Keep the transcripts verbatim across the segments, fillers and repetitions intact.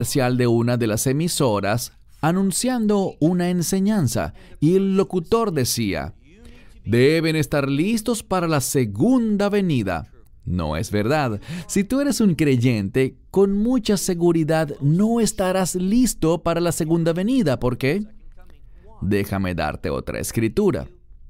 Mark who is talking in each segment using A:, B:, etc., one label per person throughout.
A: comercial de una de las emisoras anunciando una enseñanza y el locutor decía: deben estar listos para la segunda venida. No es verdad. Si tú eres un creyente, con mucha seguridad no estarás listo para la segunda venida. ¿Por qué? Déjame darte otra escritura.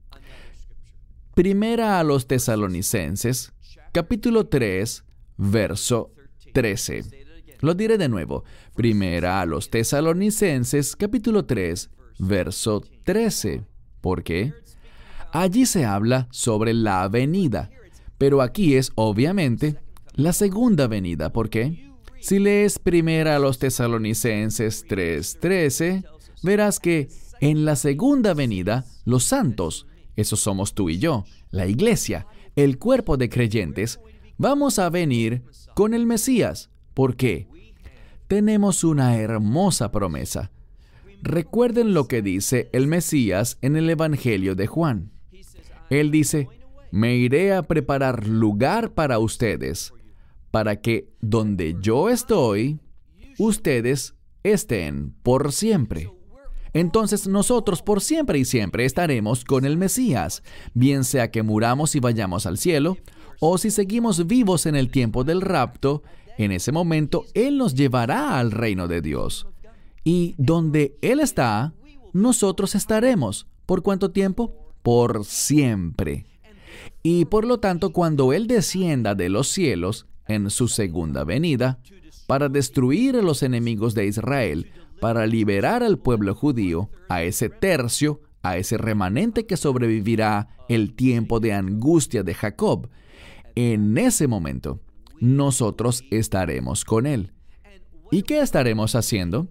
A: Primera a los Tesalonicenses, capítulo tres, verso trece. Lo diré de nuevo. Primera a los Tesalonicenses, capítulo tres, verso trece. ¿Por qué? Allí se habla sobre la venida, pero aquí es, obviamente, la segunda venida. ¿Por qué? Si lees Primera a los Tesalonicenses tres trece, verás que en la segunda venida, los santos, esos somos tú y yo, la iglesia, el cuerpo de creyentes, vamos a venir con el Mesías. ¿Por qué? Tenemos una hermosa promesa. Recuerden lo que dice el Mesías en el Evangelio de Juan. Él dice: me iré a preparar lugar para ustedes, para que donde yo estoy, ustedes estén por siempre. Entonces nosotros por siempre y siempre estaremos con el Mesías, bien sea que muramos y vayamos al cielo, o si seguimos vivos en el tiempo del rapto, en ese momento Él nos llevará al reino de Dios. Y donde Él está, nosotros estaremos. ¿Por cuánto tiempo? Por siempre. Y por lo tanto, cuando Él descienda de los cielos en su segunda venida, para destruir a los enemigos de Israel, para liberar al pueblo judío, a ese tercio, a ese remanente que sobrevivirá el tiempo de angustia de Jacob, en ese momento, nosotros estaremos con Él. ¿Y qué estaremos haciendo?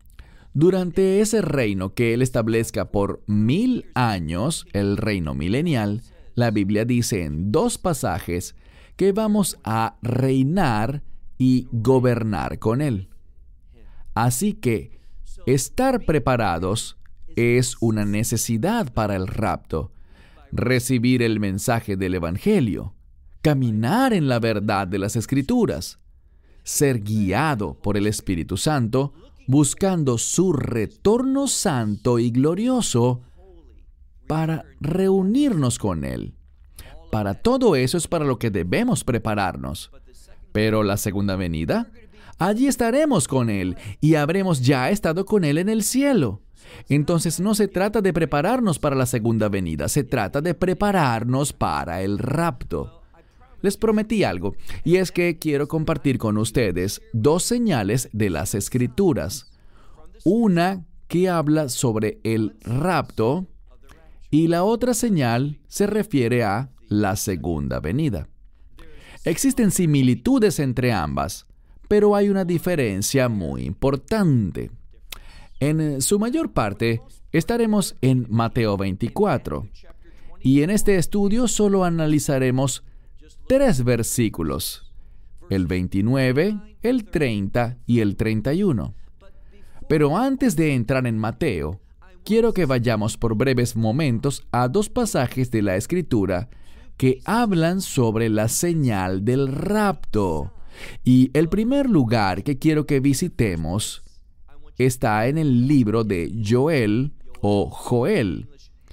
A: Durante ese reino que Él establezca por mil años, el reino milenial, la Biblia dice en dos pasajes que vamos a reinar y gobernar con Él. Así que estar preparados es una necesidad para el rapto. Recibir el mensaje del Evangelio, caminar en la verdad de las Escrituras, ser guiado por el Espíritu Santo, buscando su retorno santo y glorioso para reunirnos con Él. Para todo eso es para lo que debemos prepararnos. Pero la segunda venida, allí estaremos con Él y habremos ya estado con Él en el cielo. Entonces no se trata de prepararnos para la segunda venida, se trata de prepararnos para el rapto. Les prometí algo, y es que quiero compartir con ustedes dos señales de las Escrituras. Una que habla sobre el rapto y la otra señal se refiere a la segunda venida. Existen similitudes entre ambas, pero hay una diferencia muy importante. En su mayor parte, estaremos en Mateo veinticuatro, y en este estudio solo analizaremos tres versículos, el veintinueve, el treinta y el treinta y uno. Pero antes de entrar en Mateo, quiero que vayamos por breves momentos a dos pasajes de la Escritura que hablan sobre la señal del rapto. Y el primer lugar que quiero que visitemos está en el libro de Joel o Joel.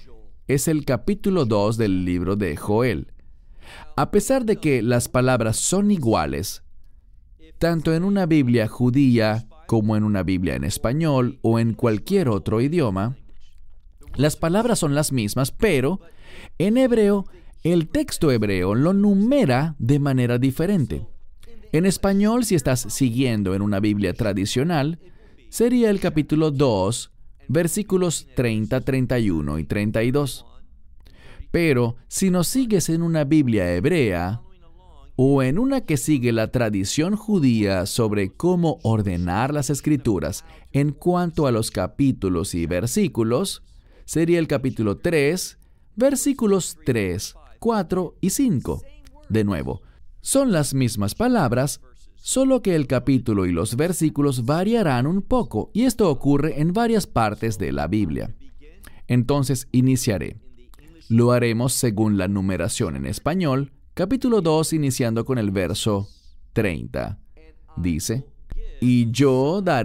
A: Es el capítulo dos del libro de Joel. A pesar de que las palabras son iguales, tanto en una Biblia judía como en una Biblia en español o en cualquier otro idioma, las palabras son las mismas, pero en hebreo, el texto hebreo lo numera de manera diferente. En español, si estás siguiendo en una Biblia tradicional, sería el capítulo dos, versículos treinta, treinta y uno y treinta y dos. Pero si nos sigues en una Biblia hebrea o en una que sigue la tradición judía sobre cómo ordenar las Escrituras en cuanto a los capítulos y versículos, sería el capítulo tres, versículos tres, cuatro y cinco. De nuevo, son las mismas palabras, solo que el capítulo y los versículos variarán un poco, y esto ocurre en varias partes de la Biblia. Entonces iniciaré. Lo haremos según la numeración en español, capítulo dos, iniciando con el verso treinta. Dice: y yo daré